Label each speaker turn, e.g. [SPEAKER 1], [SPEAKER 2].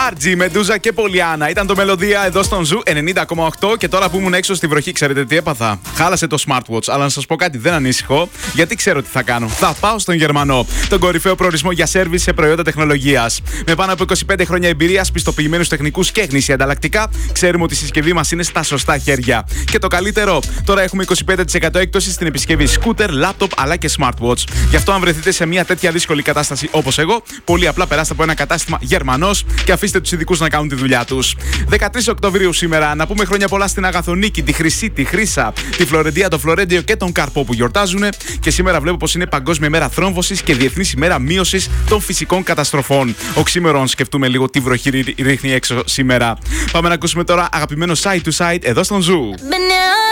[SPEAKER 1] Μάρτζι, Μεντούζα και Πολιάνα. Ήταν το Μελωδία εδώ στον Ζου 90,8. Και τώρα που ήμουν έξω στη βροχή, ξέρετε τι έπαθα? Χάλασε το smartwatch. Αλλά να σας πω κάτι, δεν ανήσυχο, γιατί ξέρω τι θα κάνω. Θα πάω στον Γερμανό, τον κορυφαίο προορισμό για σέρβις σε προϊόντα τεχνολογίας. Με πάνω από 25 χρόνια εμπειρίας, πιστοποιημένους τεχνικούς και γνήσια ανταλλακτικά, ξέρουμε ότι η συσκευή μας είναι στα σωστά χέρια. Και το καλύτερο, τώρα έχουμε 25% έκπτωση στην επισκευή σκούτερ, λάπτοπ αλλά και smartwatch. Γι' αυτό, αν βρεθείτε σε μια τέτοια δύσκολη κατάσταση όπως εγώ, πολύ απλά περάστε από ένα κατάστημα Γερμανός και αφήστε τους ειδικούς να κάνουν τη δουλειά τους. 13 Οκτωβρίου σήμερα, να πούμε χρόνια πολλά στην Αγαθονίκη, τη Χρυσή, τη Χρύσα, τη Φλωρεντία, το Φλωρέντιο και τον Καρπό που γιορτάζουν. Και σήμερα βλέπω πως είναι Παγκόσμια ημέρα θρόμβωσης και Διεθνής ημέρα μείωσης των φυσικών καταστροφών. Οξύμερον, σκεφτούμε λίγο τι βροχή ρίχνει έξω σήμερα. Πάμε να ακούσουμε τώρα αγαπημένο Side to Side εδώ στον Ζου.